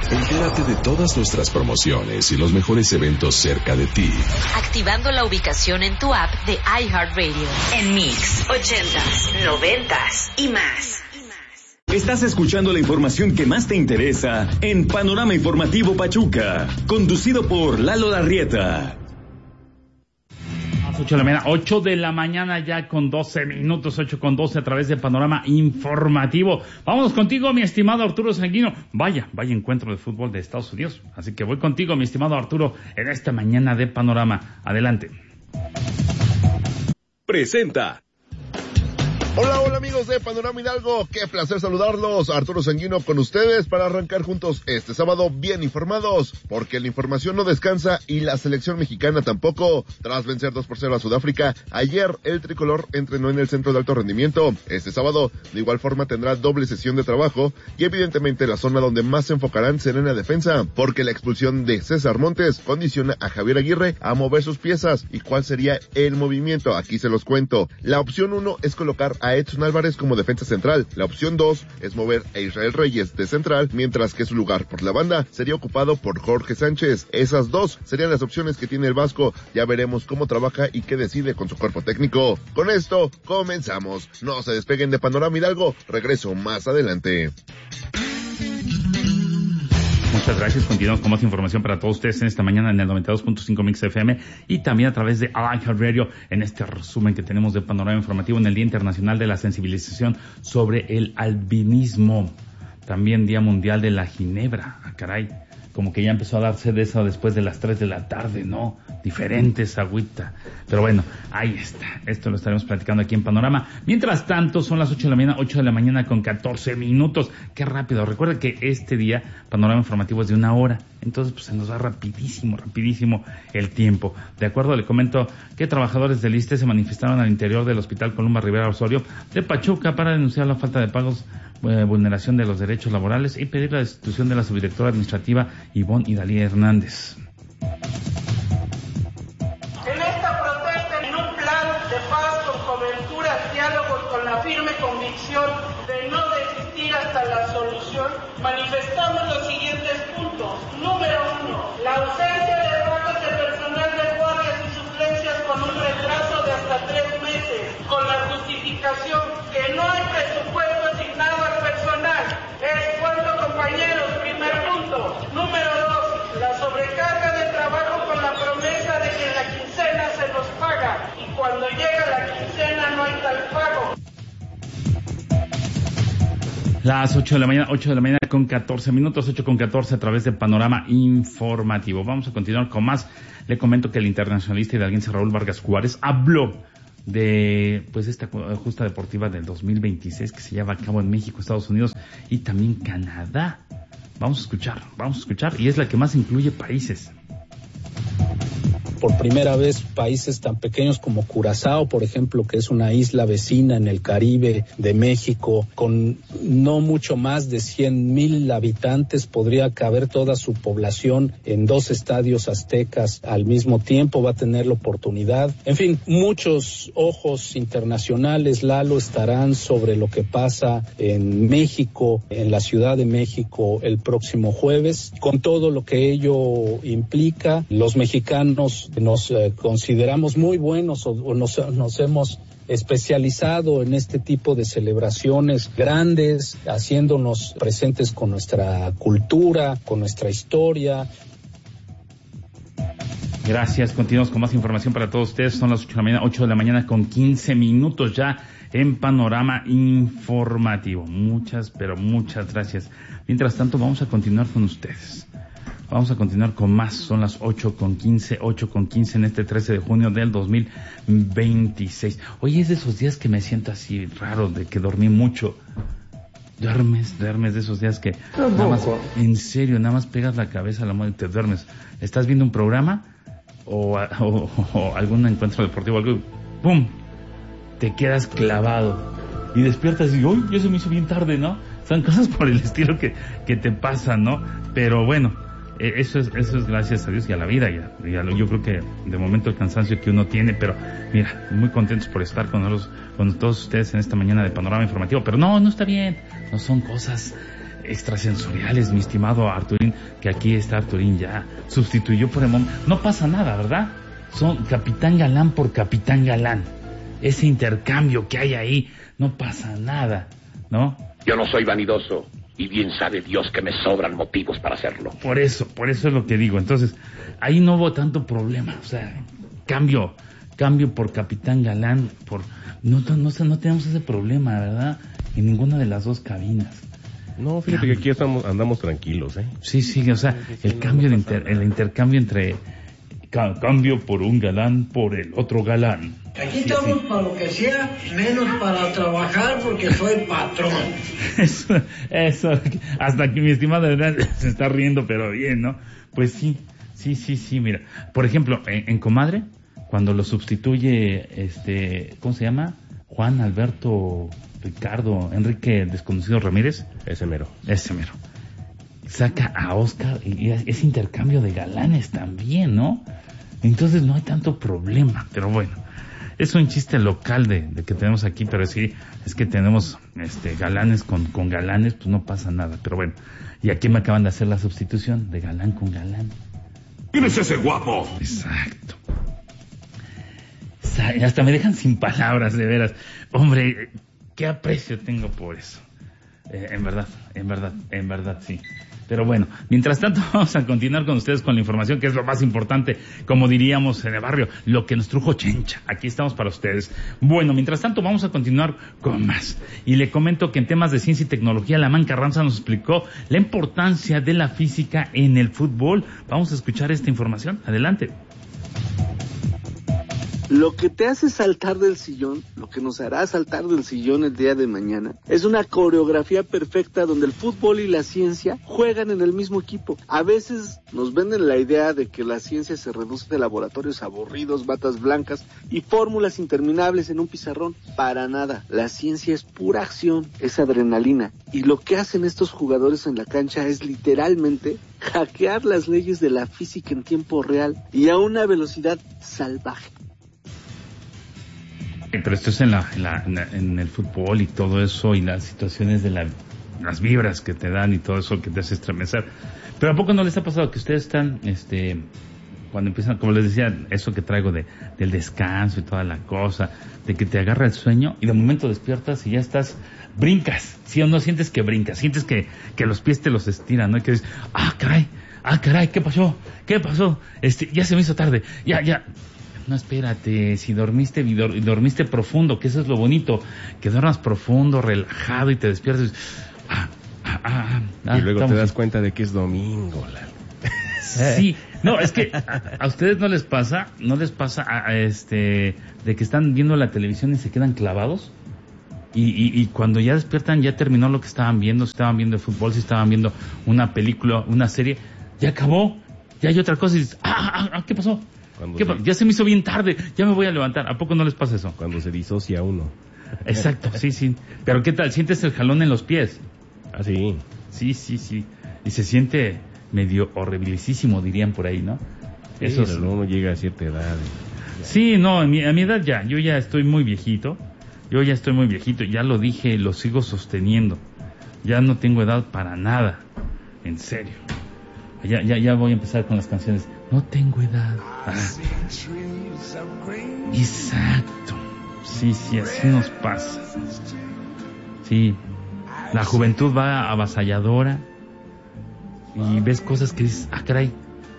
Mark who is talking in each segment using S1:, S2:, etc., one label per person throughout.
S1: Entérate de todas nuestras promociones y los mejores eventos cerca de ti.
S2: Activando la ubicación en tu app de iHeartRadio. En Mix, 80s, 90s y más.
S3: Estás escuchando la información que más te interesa en Panorama Informativo Pachuca, conducido por Lalo Larrieta.
S4: 8 de la mañana ya con 12 minutos, 8:12 a través de Panorama Informativo. Vámonos contigo, mi estimado Arturo Sanguino. Vaya encuentro de fútbol de Estados Unidos. Así que voy contigo, mi estimado Arturo, en esta mañana de Panorama. Adelante.
S5: Presenta. Hola amigos de Panorama Hidalgo, qué placer saludarlos. Arturo Sanguino con ustedes para arrancar juntos este sábado bien informados, porque la información no descansa y la selección mexicana tampoco. Tras vencer 2-0 a Sudáfrica, ayer el tricolor entrenó en el centro de alto rendimiento. Este sábado de igual forma tendrá doble sesión de trabajo y evidentemente la zona donde más se enfocarán será en la defensa, porque la expulsión de César Montes condiciona a Javier Aguirre a mover sus piezas. ¿Y cuál sería el movimiento? Aquí se los cuento. La opción 1 es colocar a Edson Álvarez como defensa central. La opción 2 es mover a Israel Reyes de central, mientras que su lugar por la banda sería ocupado por Jorge Sánchez. Esas dos serían las opciones que tiene el Vasco. Ya veremos cómo trabaja y qué decide con su cuerpo técnico. Con esto, comenzamos. No se despeguen de Panorama Hidalgo. Regreso más adelante.
S4: Muchas gracias. Continuamos con más información para todos ustedes en esta mañana en el 92.5 Mix FM y también a través de iHeartRadio en este resumen que tenemos de Panorama Informativo en el Día Internacional de la Sensibilización sobre el Albinismo. También Día Mundial de la Ginebra. Ah, caray. Como que ya empezó a darse de eso después de las 3 de la tarde, ¿no? Diferentes agüita. Pero bueno, ahí está. Esto lo estaremos platicando aquí en Panorama. Mientras tanto, son las 8 de la mañana con 14 minutos. Qué rápido. Recuerda que este día Panorama Informativo es de 1 hora. Entonces, pues se nos va rapidísimo el tiempo. De acuerdo, le comento que trabajadores del ISSSTE se manifestaron al interior del Hospital Columba Rivera Osorio de Pachuca para denunciar la falta de pagos, vulneración de los derechos laborales y pedir la destitución de la subdirectora administrativa Ivonne Idalía Hernández.
S6: En esta protesta, en un plan de paz con coberturas, diálogos, con la firme convicción de no desistir hasta la solución, manifestamos los siguientes puntos. Número 1, la ausencia de pagos de personal de guardias y suplencias con un retraso de hasta 3 meses, con la justificación que no hay presupuesto asignado al personal. ¿Es cuánto, compañeros? Primer punto. Número 2, la sobrecarga de trabajo con la promesa de que en la quincena se nos paga y cuando llega la quincena no hay tal pago.
S4: Las 8 de la mañana con 14 minutos, 8:14 a través de Panorama Informativo. Vamos a continuar con más. Le comento que el internacionalista hidalguense Raúl Vargas Juárez habló de pues esta justa deportiva del 2026 que se lleva a cabo en México, Estados Unidos y también Canadá. Vamos a escuchar y es la que más incluye países.
S7: Por primera vez, países tan pequeños como Curazao, por ejemplo, que es una isla vecina en el Caribe de México, con no mucho más de 100,000 habitantes, podría caber toda su población en 2 estadios aztecas al mismo tiempo, va a tener la oportunidad. En fin, muchos ojos internacionales, Lalo, estarán sobre lo que pasa en México, en la Ciudad de México, el próximo jueves, con todo lo que ello implica. Los mexicanos nos consideramos muy buenos o nos hemos especializado en este tipo de celebraciones grandes, haciéndonos presentes con nuestra cultura, con nuestra historia.
S4: Gracias, continuamos con más información para todos ustedes. Son las 8 de la mañana con 15 minutos ya en Panorama Informativo. Muchas gracias. Mientras tanto, vamos a continuar con ustedes. Vamos a continuar con más. Son las 8:15 en este 13 de junio del 2026. Oye, es de esos días que me siento así raro, de que dormí mucho. Duermes de esos días que nada más, en serio, nada más pegas la cabeza a la mano y te duermes. ¿Estás viendo un programa o algún encuentro deportivo, algo, ¡pum!, te quedas clavado y despiertas y ¡uy! Ya se me hizo bien tarde, ¿no? Son cosas por el estilo que te pasan, ¿no? Pero bueno, eso es gracias a Dios y a la vida, yo creo que de momento el cansancio que uno tiene, pero mira, muy contentos por estar con todos ustedes en esta mañana de Panorama Informativo. Pero no está bien, no son cosas extrasensoriales, mi estimado Arturín, que aquí está Arturín ya, sustituyó por el momento. No pasa nada, ¿verdad? Son Capitán Galán por Capitán Galán. Ese intercambio que hay ahí, no pasa nada, ¿no?
S8: Yo no soy vanidoso, y bien sabe Dios que me sobran motivos para hacerlo.
S4: Por eso es lo que digo. Entonces, ahí no hubo tanto problema, o sea, cambio por Capitán Galán, no tenemos ese problema, ¿verdad? En ninguna de las dos cabinas.
S9: No, fíjate que aquí andamos tranquilos, ¿eh?
S4: Sí, o sea, el intercambio entre cambio por un galán por el otro galán.
S10: Aquí estamos para lo que sea, menos para trabajar porque soy patrón.
S4: Eso, hasta que mi estimado se está riendo, pero bien, ¿no? Pues sí, mira. Por ejemplo, en Comadre, cuando lo sustituye, ¿cómo se llama? Juan Alberto Ricardo Enrique Desconocido Ramírez.
S9: Ese mero.
S4: Saca a Oscar y ese intercambio de galanes también, ¿no? Entonces no hay tanto problema, pero bueno, es un chiste local de que tenemos aquí, pero sí, es que tenemos galanes con galanes, pues no pasa nada, pero bueno, y aquí me acaban de hacer la sustitución de galán con galán.
S1: ¿Quién es ese guapo?
S4: Exacto. Hasta me dejan sin palabras, de veras. Hombre, qué aprecio tengo por eso. En verdad, sí. Pero bueno, mientras tanto vamos a continuar con ustedes con la información, que es lo más importante, como diríamos en el barrio, lo que nos trujo Chencha. Aquí estamos para ustedes. Bueno, mientras tanto vamos a continuar con más. Y le comento que en temas de ciencia y tecnología, Lamán Carranza nos explicó la importancia de la física en el fútbol. Vamos a escuchar esta información. Adelante.
S11: Lo que te hace saltar del sillón, lo que nos hará saltar del sillón el día de mañana, es una coreografía perfecta donde el fútbol y la ciencia juegan en el mismo equipo. A veces nos venden la idea de que la ciencia se reduce a laboratorios aburridos, batas blancas y fórmulas interminables en un pizarrón. Para nada, la ciencia es pura acción, es adrenalina. Y lo que hacen estos jugadores en la cancha es literalmente hackear las leyes de la física en tiempo real y a una velocidad salvaje.
S4: Pero esto es en el fútbol y todo eso, y las situaciones de las vibras que te dan y todo eso que te hace estremecer. Pero ¿a poco no les ha pasado que ustedes están, cuando empiezan, como les decía, eso que traigo del descanso y toda la cosa, de que te agarra el sueño y de momento despiertas y ya estás, brincas, ¿sí o no? Sientes que brincas, sientes que los pies te los estiran, ¿no? Y que dices, caray, ¿qué pasó? Ya se me hizo tarde, ya. No, espérate, si dormiste profundo, que eso es lo bonito, que duermas profundo, relajado y te despiertas.
S9: Y luego te das cuenta de que es domingo.
S4: Sí, no, es que a ustedes no les pasa de que están viendo la televisión y se quedan clavados y cuando ya despiertan ya terminó lo que estaban viendo, si estaban viendo fútbol, si estaban viendo una película, una serie, ya acabó, ya hay otra cosa y dices, ¿qué pasó? Ya se me hizo bien tarde, ya me voy a levantar. ¿A poco no les pasa eso?
S9: Cuando se disocia uno.
S4: Exacto, sí. Pero ¿qué tal? ¿Sientes el jalón en los pies?
S9: Ah, sí.
S4: Sí. Y se siente medio horribilísimo, dirían por ahí, ¿no?
S9: Sí, eso pero uno llega a cierta edad.
S4: Sí, no, a mi edad ya. Yo ya estoy muy viejito. Ya lo dije, lo sigo sosteniendo. Ya no tengo edad para nada. En serio. Ya voy a empezar con las canciones. No tengo edad. Exacto. Sí, así nos pasa. Sí. La juventud va avasalladora y ves cosas que dices, caray.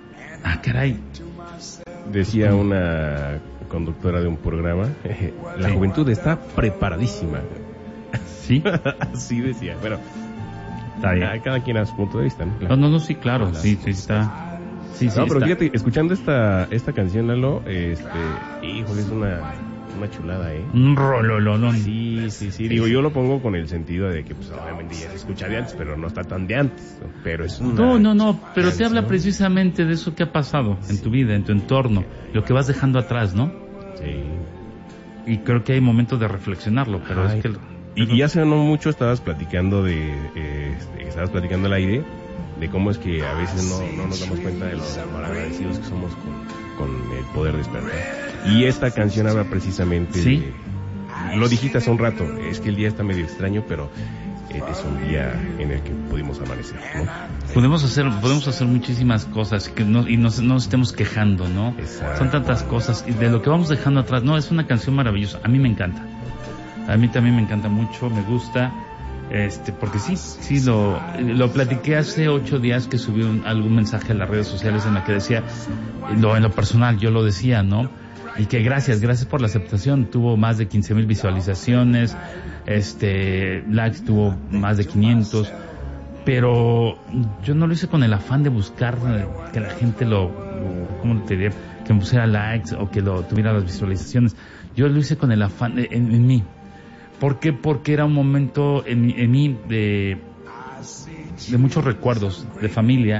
S9: Decía una conductora de un programa, la juventud está preparadísima.
S4: ¿Sí?
S9: Así decía, pero está bien. Cada quien a su punto de vista, ¿no?
S4: No, sí, claro, sí está. Sí,
S9: pero
S4: está.
S9: fíjate, escuchando esta canción, Lalo, híjole, es una chulada,
S4: un rololón.
S9: Sí, digo, yo lo pongo con el sentido de que, pues, obviamente ya se escucha de antes, pero no está tan de antes, ¿no? Pero es una...
S4: No, pero te habla precisamente de eso que ha pasado en tu vida, en tu entorno, lo que vas dejando atrás, ¿no?
S9: Sí.
S4: Y creo que hay momentos de reflexionarlo, pero es que...
S9: Y hace no mucho estabas platicando al aire de cómo es que a veces no nos damos cuenta de los malagradecidos que somos con el poder despertar. Y esta canción habla precisamente de, lo dijiste hace un rato, es que el día está medio extraño, pero es un día en el que pudimos amanecer, ¿no?
S4: Podemos hacer muchísimas cosas y no estemos quejando, ¿no?
S9: Exacto.
S4: Son tantas cosas y de lo que vamos dejando atrás. No, es una canción maravillosa. A mí me encanta. A mí también me encanta mucho, me gusta. Porque sí, lo platiqué hace 8 días que subí algún mensaje a las redes sociales en la que decía, en lo personal, yo lo decía, ¿no? Y que gracias por la aceptación. Tuvo más de 15,000 visualizaciones, likes tuvo más de 500, pero yo no lo hice con el afán de buscar que la gente ¿cómo te diré? Que me pusiera likes o que lo tuviera las visualizaciones. Yo lo hice con el afán en mí. ¿Por qué? Porque era un momento en mí de muchos recuerdos, de familia,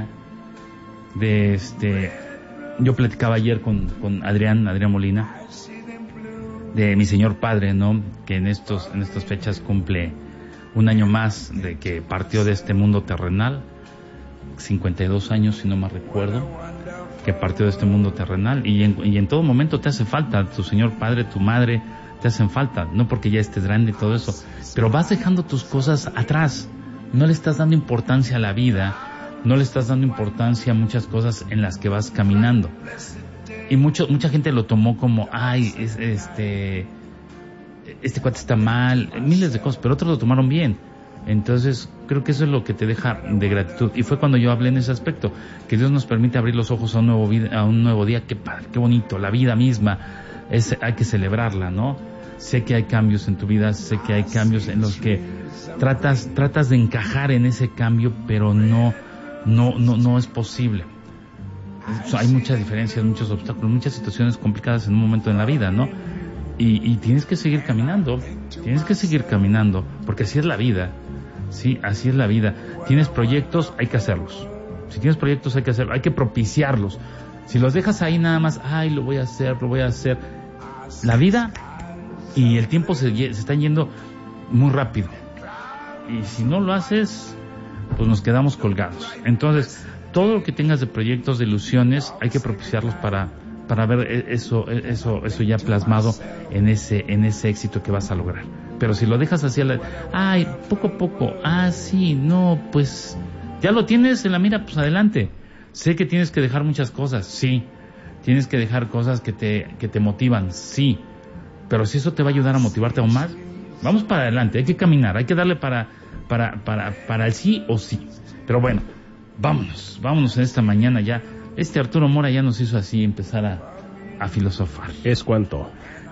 S4: yo platicaba ayer con Adrián Molina, de mi señor padre, ¿no? Que en estas fechas cumple un año más de que partió de este mundo terrenal, 52 años si no mal recuerdo, que partió de este mundo terrenal, y en todo momento te hace falta tu señor padre, tu madre, te hacen falta, no porque ya estés grande y todo eso, pero vas dejando tus cosas atrás, no le estás dando importancia a la vida, no le estás dando importancia a muchas cosas en las que vas caminando, y mucha gente lo tomó como, ay, este cuate está mal, miles de cosas, pero otros lo tomaron bien. Entonces creo que eso es lo que te deja de gratitud, y fue cuando yo hablé en ese aspecto, que Dios nos permite abrir los ojos a un nuevo día. Qué padre, qué bonito, la vida misma hay que celebrarla, ¿no? Sé que hay cambios en tu vida, sé que hay cambios en los que tratas de encajar en ese cambio, pero no es posible. Hay muchas diferencias, muchos obstáculos, muchas situaciones complicadas en un momento en la vida, ¿no? Y tienes que seguir caminando, porque así es la vida, sí, así es la vida. Tienes proyectos, hay que hacerlos. Si tienes proyectos, hay que hacerlos, hay que propiciarlos. Si los dejas ahí nada más, ay, lo voy a hacer, la vida y el tiempo se están yendo muy rápido. Y si no lo haces, pues nos quedamos colgados. Entonces, todo lo que tengas de proyectos, de ilusiones, hay que propiciarlos para ver eso ya plasmado en ese éxito que vas a lograr. Pero si lo dejas así, poco a poco, sí, no, pues ya lo tienes en la mira, pues adelante. Sé que tienes que dejar muchas cosas, sí. Tienes que dejar cosas que te motivan, sí. Pero si eso te va a ayudar a motivarte aún más, vamos para adelante, hay que caminar, hay que darle para el sí o sí. Pero bueno, vámonos en esta mañana ya. Arturo Mora ya nos hizo así empezar a filosofar.
S9: Es cuanto,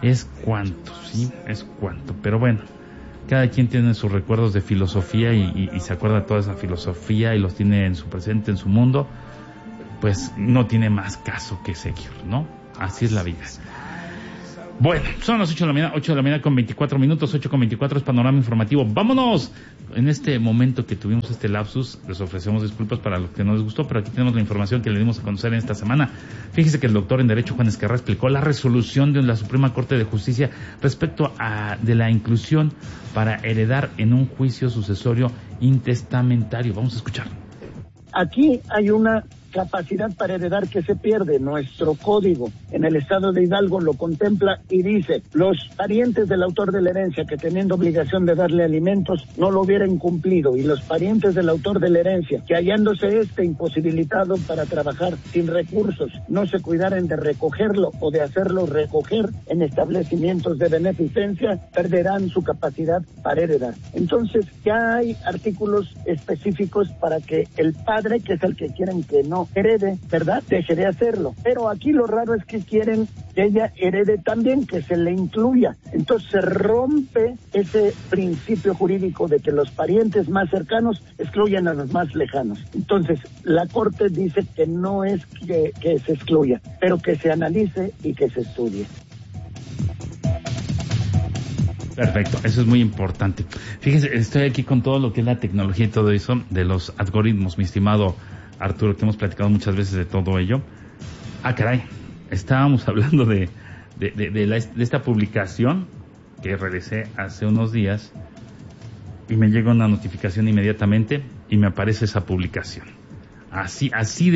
S4: sí, es cuanto. Pero bueno, cada quien tiene sus recuerdos de filosofía y se acuerda de toda esa filosofía y los tiene en su presente, en su mundo. Pues no tiene más caso que seguir, ¿no? Así es la vida. Bueno, son las 8 de la mañana con 24 minutos, 8:24 es Panorama Informativo. ¡Vámonos! En este momento que tuvimos este lapsus, les ofrecemos disculpas para lo que no les gustó, pero aquí tenemos la información que le dimos a conocer en esta semana. Fíjese que el doctor en Derecho Juan Esquerra explicó la resolución de la Suprema Corte de Justicia respecto de la inclusión para heredar en un juicio sucesorio intestamentario. Vamos a escuchar.
S12: Aquí hay una capacidad para heredar que se pierde. Nuestro código en el estado de Hidalgo lo contempla y dice: los parientes del autor de la herencia que teniendo obligación de darle alimentos no lo hubieran cumplido, y los parientes del autor de la herencia que hallándose imposibilitado para trabajar sin recursos no se cuidaren de recogerlo o de hacerlo recoger en establecimientos de beneficencia, perderán su capacidad para heredar. Entonces ya hay artículos específicos para que el padre, que es el que quieren que no herede, ¿verdad?, deje de hacerlo. Pero aquí lo raro es que quieren que ella herede también, que se le incluya. Entonces se rompe ese principio jurídico de que los parientes más cercanos excluyan a los más lejanos. Entonces la Corte dice que no es que se excluya, pero que se analice y que se estudie.
S4: Perfecto, eso es muy importante. Fíjese, estoy aquí con todo lo que es la tecnología y todo eso, de los algoritmos, mi estimado Arturo, que hemos platicado muchas veces de todo ello. Caray, estábamos hablando de esta publicación que realicé hace unos días y me llega una notificación inmediatamente y me aparece esa publicación. Así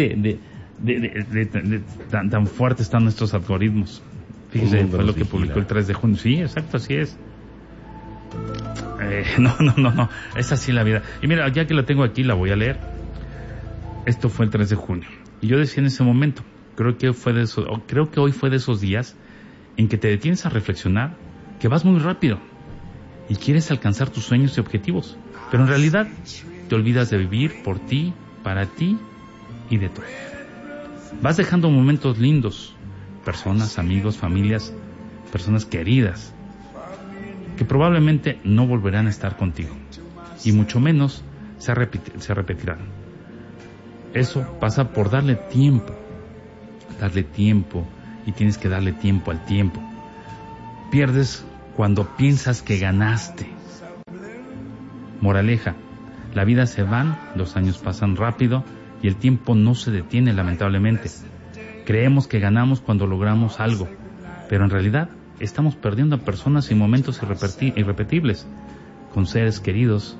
S4: tan fuertes están nuestros algoritmos. Fíjese, fue lo que publicó el 3 de junio. Sí, exacto, así es. No. Es así la vida. Y mira, ya que la tengo aquí, la voy a leer. Esto fue el 3 de junio. Y yo decía en ese momento, creo que hoy fue de esos días en que te detienes a reflexionar que vas muy rápido y quieres alcanzar tus sueños y objetivos, pero en realidad te olvidas de vivir por ti, para ti y de todo. Vas dejando momentos lindos, personas, amigos, familias, personas queridas, que probablemente no volverán a estar contigo, y mucho menos se repetirán. Eso pasa por darle tiempo, y tienes que darle tiempo al tiempo. Pierdes cuando piensas que ganaste. Moraleja, la vida se van, los años pasan rápido y el tiempo no se detiene, lamentablemente. Creemos que ganamos cuando logramos algo, pero en realidad estamos perdiendo a personas y momentos irrepetibles, con seres queridos.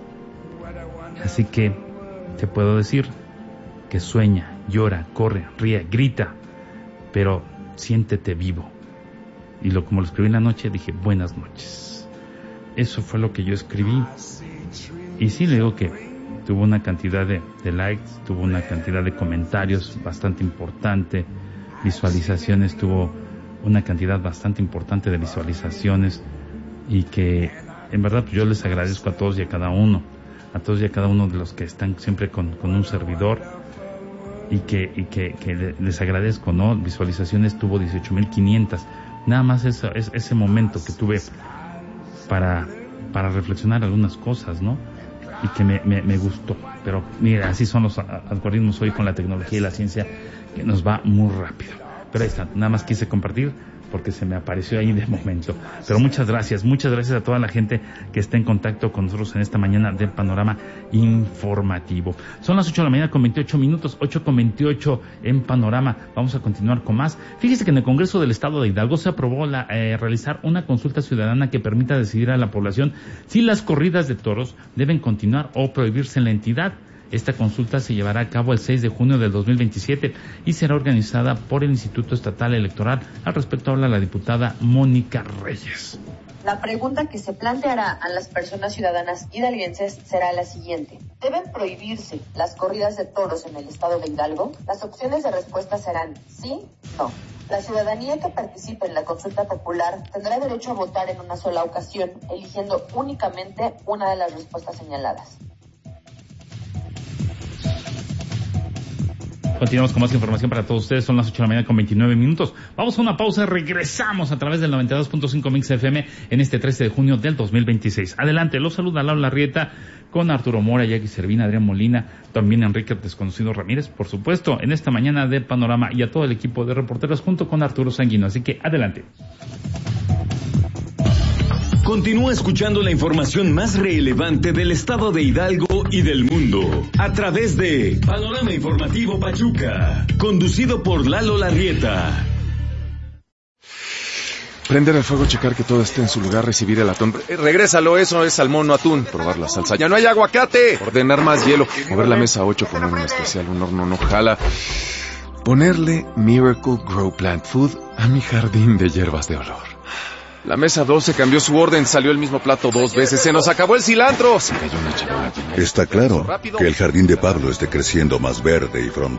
S4: Así que te puedo decir que sueña, llora, corre, ríe, grita, pero siéntete vivo. Y como lo escribí en la noche, dije, buenas noches. Eso fue lo que yo escribí. Y sí, le digo que tuvo una cantidad de likes, tuvo una cantidad de comentarios bastante importante, visualizaciones, tuvo una cantidad bastante importante de visualizaciones, y que en verdad pues, yo les agradezco a todos y a cada uno de los que están siempre con un servidor, y que les agradezco, ¿no? Visualizaciones tuvo 18,500. Nada más ese momento que tuve para reflexionar algunas cosas, ¿no? Y que me gustó. Pero mira, así son los algoritmos hoy con la tecnología y la ciencia, que nos va muy rápido. Pero ahí está, nada más quise compartir porque se me apareció ahí de momento. Pero muchas gracias a toda la gente que está en contacto con nosotros en esta mañana de Panorama Informativo. Son las 8 de la mañana con 28 minutos, 8:28 en Panorama. Vamos a continuar con más. Fíjese que en el Congreso del Estado de Hidalgo se aprobó realizar una consulta ciudadana que permita decidir a la población si las corridas de toros deben continuar o prohibirse en la entidad. Esta consulta se llevará a cabo el 6 de junio del 2027 y será organizada por el Instituto Estatal Electoral. Al respecto habla la diputada Mónica Reyes.
S13: La pregunta que se planteará a las personas ciudadanas hidalguenses será la siguiente. ¿Deben prohibirse las corridas de toros en el estado de Hidalgo? Las opciones de respuesta serán sí, no. La ciudadanía que participe en la consulta popular tendrá derecho a votar en una sola ocasión, eligiendo únicamente una de las respuestas señaladas.
S4: Continuamos con más información para todos ustedes. Son las 8 de la mañana con 29 minutos. Vamos a una pausa. Regresamos a través del 92.5 Mix FM en este 13 de junio del 2026. Adelante, los saluda Lau Larrieta con Arturo Mora, Jackie Servina, Adrián Molina, también Enrique Desconocido Ramírez, por supuesto, en esta mañana de Panorama, y a todo el equipo de reporteros junto con Arturo Sanguino. Así que adelante.
S3: Continúa escuchando la información más relevante del estado de Hidalgo y del mundo a través de Panorama Informativo Pachuca, conducido por Lalo Larrieta.
S14: Prender el fuego, checar que todo esté en su lugar, recibir el atún. Regrésalo, eso es salmón, no atún. Probar la salsa. ¡Ya no hay aguacate! Ordenar más hielo. Mover la mesa 8, poner un especial, un horno no jala. Ponerle Miracle Grow Plant Food a mi jardín de hierbas de olor. La mesa 12 cambió su orden, salió el mismo plato 2 veces, se nos acabó el cilantro. Se cayó una charola.
S15: Está claro que el jardín de Pablo esté creciendo más verde y frondoso.